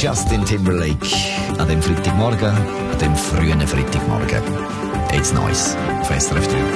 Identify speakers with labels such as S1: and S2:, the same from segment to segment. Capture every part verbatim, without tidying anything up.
S1: Justin Timberlake an dem Freitagmorgen, an dem frühen Freitagmorgen. Jetzt Neues auf S R F drei.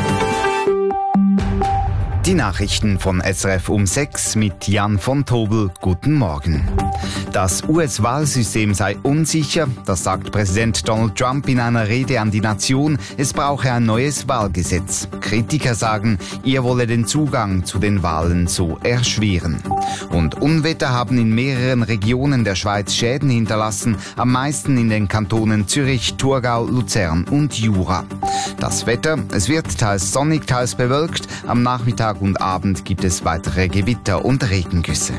S2: Die Nachrichten von S R F um sechs mit Jan von Tobel. Guten Morgen. Das U S-Wahlsystem sei unsicher, das sagt Präsident Donald Trump in einer Rede an die Nation. Es brauche ein neues Wahlgesetz. Kritiker sagen, er wolle den Zugang zu den Wahlen so erschweren. Und Unwetter haben in mehreren Regionen der Schweiz Schäden hinterlassen, am meisten in den Kantonen Zürich, Thurgau, Luzern und Jura. Das Wetter, es wird teils sonnig, teils bewölkt. Am Nachmittag und Abend gibt es weitere Gewitter und Regengüsse.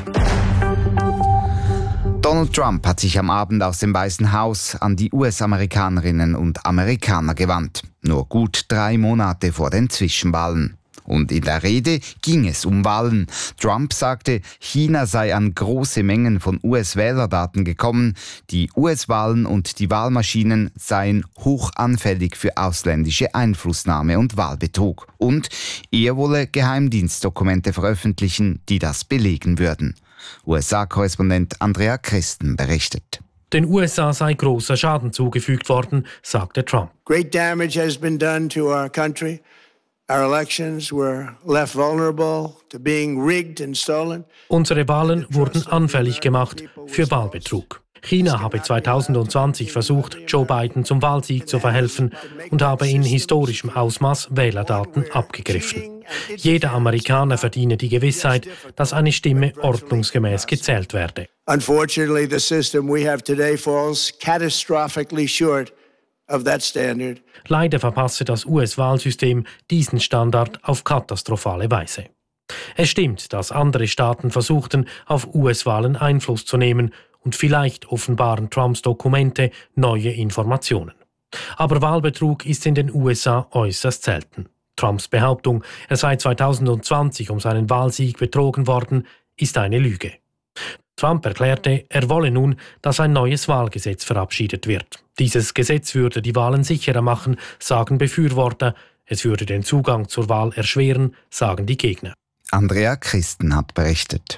S2: Donald Trump hat sich am Abend aus dem Weißen Haus an die U S-Amerikanerinnen und Amerikaner gewandt. Nur gut drei Monate vor den Zwischenwahlen. Und in der Rede ging es um Wahlen. Trump sagte, China sei an große Mengen von U S-Wählerdaten gekommen. Die U S-Wahlen und die Wahlmaschinen seien hoch anfällig für ausländische Einflussnahme und Wahlbetrug. Und er wolle Geheimdienstdokumente veröffentlichen, die das belegen würden. U S A-Korrespondent Andrea Christen berichtet.
S3: Den U S A sei großer Schaden zugefügt worden, sagte Trump.
S4: Great damage has been done to our country. Our elections were left vulnerable to being rigged and stolen.
S3: Unsere Wahlen wurden anfällig gemacht für Wahlbetrug. China habe zwanzig zwanzig versucht, Joe Biden zum Wahlsieg zu verhelfen und habe in historischem Ausmaß Wählerdaten abgegriffen. Jeder Amerikaner verdiene die Gewissheit, dass eine Stimme ordnungsgemäß gezählt werde.
S4: Unfortunately, the system we have today falls catastrophically short of that standard.
S3: Leider verpasse das U S-Wahlsystem diesen Standard auf katastrophale Weise. Es stimmt, dass andere Staaten versuchten, auf U S-Wahlen Einfluss zu nehmen, und vielleicht offenbaren Trumps Dokumente neue Informationen. Aber Wahlbetrug ist in den U S A äußerst selten. Trumps Behauptung, er sei zwanzig zwanzig um seinen Wahlsieg betrogen worden, ist eine Lüge. Trump erklärte, er wolle nun, dass ein neues Wahlgesetz verabschiedet wird. Dieses Gesetz würde die Wahlen sicherer machen, sagen Befürworter. Es würde den Zugang zur Wahl erschweren, sagen die Gegner.
S2: Andrea Christen hat berichtet.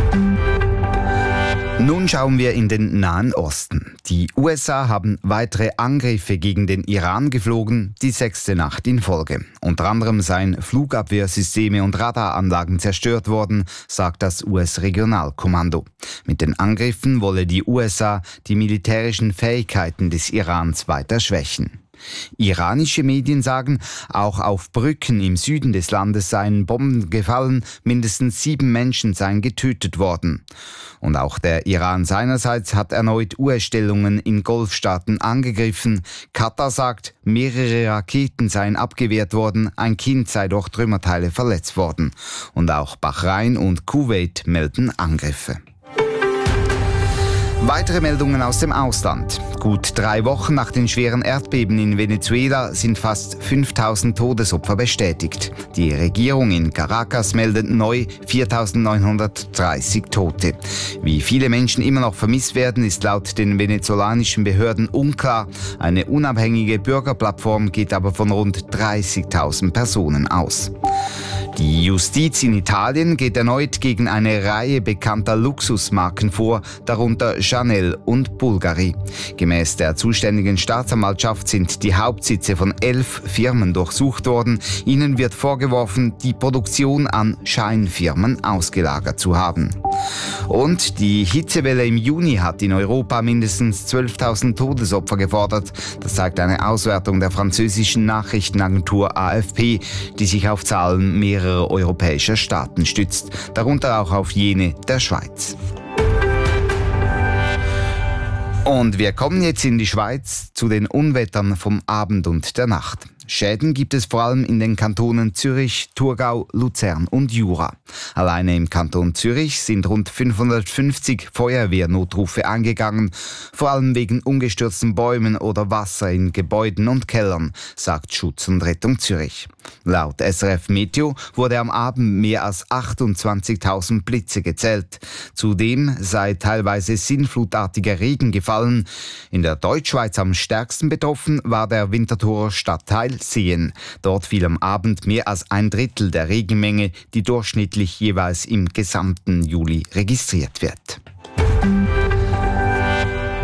S2: Nun schauen wir in den Nahen Osten. Die U S A haben weitere Angriffe gegen den Iran geflogen, die sechste Nacht in Folge. Unter anderem seien Flugabwehrsysteme und Radaranlagen zerstört worden, sagt das U S-Regionalkommando. Mit den Angriffen wolle die U S A die militärischen Fähigkeiten des Irans weiter schwächen. Iranische Medien sagen, auch auf Brücken im Süden des Landes seien Bomben gefallen, mindestens sieben Menschen seien getötet worden. Und auch der Iran seinerseits hat erneut U S-Stellungen in Golfstaaten angegriffen. Katar sagt, mehrere Raketen seien abgewehrt worden, ein Kind sei durch Trümmerteile verletzt worden. Und auch Bahrain und Kuwait melden Angriffe. Weitere Meldungen aus dem Ausland. Gut drei Wochen nach den schweren Erdbeben in Venezuela sind fast fünftausend Todesopfer bestätigt. Die Regierung in Caracas meldet neu viertausendneunhundertdreißig Tote. Wie viele Menschen immer noch vermisst werden, ist laut den venezolanischen Behörden unklar. Eine unabhängige Bürgerplattform geht aber von rund dreißigtausend Personen aus. Die Justiz in Italien geht erneut gegen eine Reihe bekannter Luxusmarken vor, darunter Chanel und Bulgari. Gemäß der zuständigen Staatsanwaltschaft sind die Hauptsitze von elf Firmen durchsucht worden. Ihnen wird vorgeworfen, die Produktion an Scheinfirmen ausgelagert zu haben. Und die Hitzewelle im Juni hat in Europa mindestens zwölftausend Todesopfer gefordert. Das zeigt eine Auswertung der französischen Nachrichtenagentur A F P, die sich auf Zahlen mehrerer europäischer Staaten stützt, darunter auch auf jene der Schweiz. Und wir kommen jetzt in die Schweiz zu den Unwettern vom Abend und der Nacht. Schäden gibt es vor allem in den Kantonen Zürich, Thurgau, Luzern und Jura. Alleine im Kanton Zürich sind rund fünfhundertfünfzig Feuerwehrnotrufe eingegangen, vor allem wegen umgestürzten Bäumen oder Wasser in Gebäuden und Kellern, sagt Schutz und Rettung Zürich. Laut S R F Meteo wurde am Abend mehr als achtundzwanzigtausend Blitze gezählt. Zudem sei teilweise sinnflutartiger Regen gefallen. In der Deutschschweiz am stärksten betroffen war der Winterthurer Stadtteil Seen. Dort fiel am Abend mehr als ein Drittel der Regenmenge, die durchschnittlich jeweils im gesamten Juli registriert wird.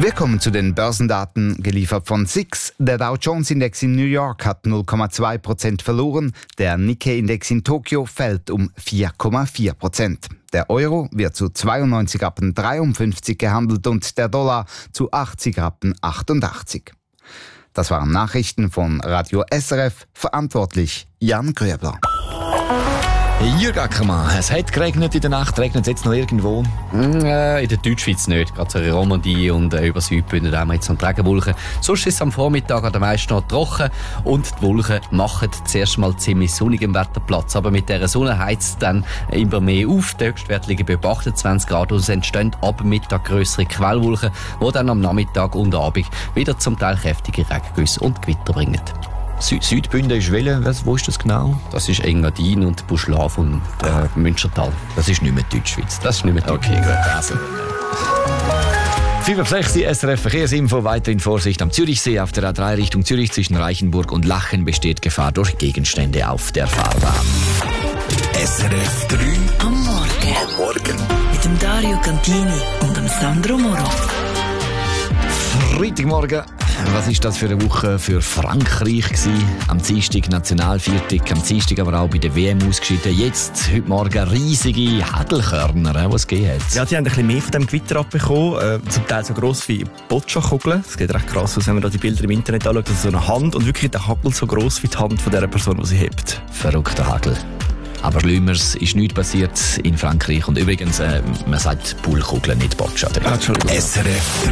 S2: Wir kommen zu den Börsendaten, geliefert von S I X. Der Dow Jones Index in New York hat null Komma zwei Prozent verloren, der Nikkei Index in Tokio fällt um vier Komma vier Prozent. Der Euro wird zu zweiundneunzig Rappen dreiundfünfzig gehandelt und der Dollar zu achtzig Rappen achtundachtzig. Das waren Nachrichten von Radio S R F, verantwortlich Jan Gröbler.
S1: Jürg Ackermann, es hat geregnet in der Nacht, regnet es jetzt noch irgendwo?
S5: Mm, äh, in der Deutschschweiz nicht, gerade so in Romandie und äh, über Südbünden haben wir jetzt noch Regenwolken. Sonst ist es am Vormittag an der meisten noch trocken und die Wolken machen zuerst mal ziemlich sonnigem Wetter Platz. Aber mit dieser Sonne heizt es dann immer mehr auf. Die Höchstwerte liegen bei achtundzwanzig Grad und es entstehen ab Mittag grössere Quellwolken, die dann am Nachmittag und Abend wieder zum Teil kräftige Regengüsse und Gewitter bringen.
S1: Sü- Südbünden ist welche? Wo ist das genau?
S5: Das ist Engadin und Buschlav und äh, Münstertal.
S1: Das ist nicht mehr Deutschschweiz.
S5: Das ist nicht mehr
S1: Okay, gut. Also. fünf Uhr sechs, die S R F Verkehrsinfo. Weiterhin Vorsicht am Zürichsee. Auf der A drei Richtung Zürich zwischen Reichenburg und Lachen besteht Gefahr durch Gegenstände auf der Fahrbahn.
S6: S R F drei
S7: am Morgen.
S6: am Morgen.
S7: Mit dem Dario Cantini und dem Sandro Moro.
S1: Freitagmorgen. Was ist das für eine Woche für Frankreich gewesen? Am Dienstag Nationalviertag, am Dienstag aber auch bei der W M ausgeschieden. Jetzt, heute Morgen, riesige Hagelkörner, die es gegeben hat.
S8: Ja, die haben ein bisschen mehr von dem Gewitter abbekommen. Äh, zum Teil so gross wie Boccia-Kugeln. Das geht recht krass aus, wenn man da die Bilder im Internet anschaut. Also so eine Hand und wirklich der Hagel so gross wie die Hand von der Person, die sie hebt.
S1: Verrückter Hagel. Aber Schlimmeres ist nichts passiert in Frankreich. Und übrigens, äh, man sagt Poolkugeln, nicht Boccia.
S8: Ah, Entschuldigung.
S6: S R F